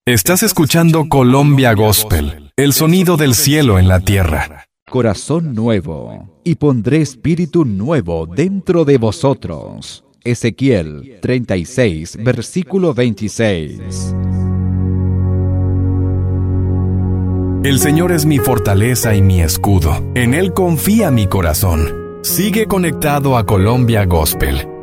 Estás escuchando Colombia Gospel, el sonido del cielo en la tierra. Corazón nuevo, y pondré espíritu nuevo dentro de vosotros. Ezequiel 36, versículo 26. El Señor es mi fortaleza y mi escudo. En Él confía mi corazón. Sigue conectado a Colombia Gospel.